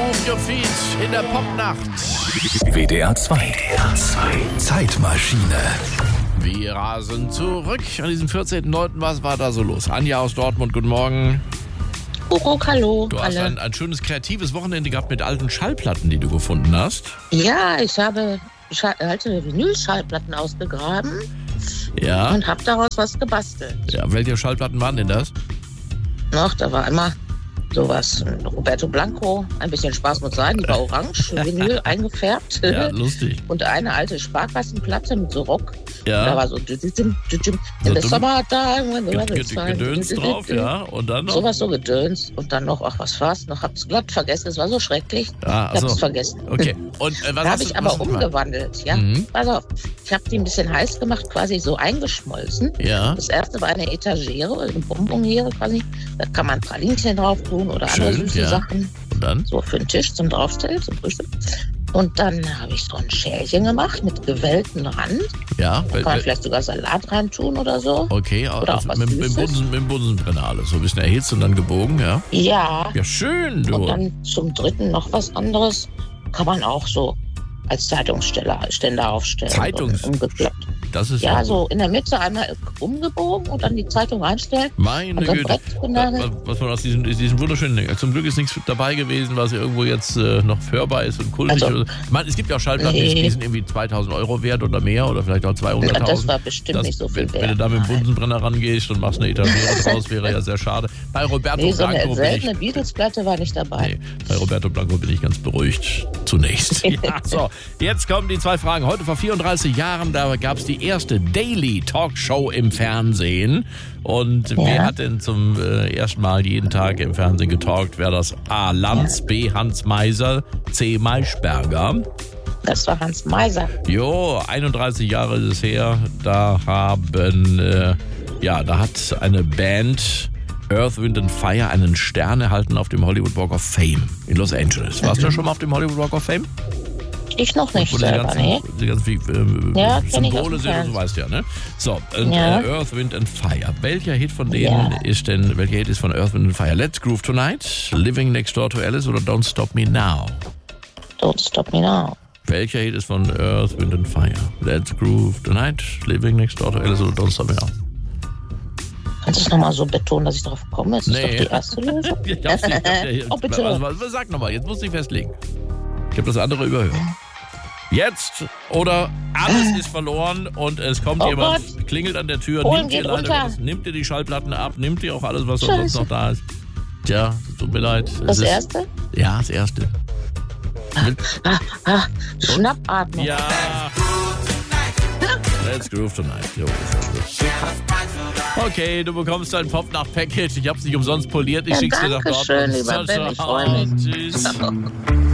Move Your Feet in der Popnacht. WDR 2. Zeitmaschine. Wir rasen zurück an diesem 14.09. Was war da so los? Anja aus Dortmund, guten Morgen. Hallo. Du hast ein schönes, kreatives Wochenende gehabt mit alten Schallplatten, die du gefunden hast. Ja, ich habe alte Vinyl-Schallplatten ausgegraben und habe daraus was gebastelt. Ja, welche Schallplatten waren denn das? Da war einmal sowas, Roberto Blanco, ein bisschen Spaß muss sein, die war orange, Vinyl eingefärbt. Ja, lustig. Und eine alte Sparkassenplatte mit so Rock. Ja. Da war so in the summertime, Gedöns drauf, ja. Und dann noch? Sowas so Gedöns. Und dann noch, was war's noch? Hab's glatt vergessen, es war so schrecklich. Ah, ich hab's vergessen. Okay. Und was da habe ich aber umgewandelt, ja. Pass auf, ich habe die ein bisschen heiß gemacht, quasi so eingeschmolzen. Ja. Das erste war eine Etagere, eine Bonbonniere quasi. Da kann man Pralinchen drauf tun oder andere süße Sachen. Und dann? So für den Tisch zum Draufstellen, zum Frühstück. Und dann habe ich so ein Schälchen gemacht mit gewellten Rand. Ja. Da kann man vielleicht sogar Salat reintun oder so. Okay, oder also auch was mit dem Bunsenbrenner alles. So ein bisschen erhitzt und dann gebogen, ja? Ja. Ja, schön, du. Und dann zum dritten noch was anderes. Kann man auch so als Zeitungsständer aufstellen. Umgeklappt. Das ist ja, so in der Mitte einmal umgebogen und dann die Zeitung reinstellen. Meine Güte. Was man aus diesen wunderschönen Dingen. Zum Glück ist nichts dabei gewesen, was irgendwo jetzt noch hörbar ist und kultig. Also, ich meine, es gibt ja auch Schallplatten, die sind irgendwie 2.000 Euro wert oder mehr oder vielleicht auch 200.000. Ja, das war bestimmt nicht so viel wert. Wenn du da mit dem Bunsenbrenner rangehst und machst eine Etagere draus, wäre ja sehr schade. Bei Roberto so Blanco eine seltene Beatles-Platte war nicht dabei. Nee, bei Roberto Blanco bin ich ganz beruhigt. Zunächst. Ja, so, jetzt kommen die zwei Fragen. Heute vor 34 Jahren, da gab es die erste Daily Talkshow im Fernsehen. Und wer hat denn zum ersten Mal jeden Tag im Fernsehen getalkt? Wäre das A. Lanz, B. Hans Meiser, C. Maischberger? Das war Hans Meiser. 31 Jahre ist es her. Da hat eine Band Earth, Wind and Fire einen Stern erhalten auf dem Hollywood Walk of Fame in Los Angeles. Warst du ja schon mal auf dem Hollywood Walk of Fame? Ich noch nicht selber, die ganzen Symbole sind, du weißt ja, ne? So, Earth, Wind and Fire. Welcher Hit von denen welcher Hit ist von Earth, Wind and Fire? Let's Groove Tonight, Living Next Door to Alice oder Don't Stop Me Now? Don't Stop Me Now. Welcher Hit ist von Earth, Wind and Fire? Let's Groove Tonight, Living Next Door to Alice oder Don't Stop Me Now? Kannst du es nochmal so betonen, dass ich darauf komme? Das ist doch die erste Lösung. Bitte. Sag nochmal, jetzt musst du dich festlegen. Ich habe das andere überhört. Jetzt oder alles ist verloren und es kommt jemand, klingelt an der Tür, nimmt dir die Schallplatten ab, nimmt dir auch alles, was sonst noch da ist. Tja, tut mir leid. Das erste? Ja, das erste. Schnappatmung. Ja. Let's Groove Tonight. Jo, okay, du bekommst dein Popnacht-Package. Ich hab's nicht umsonst poliert. Ich schick's dir nach Dortmund. Dankeschön, lieber Ben. Ich freue mich. Tschüss.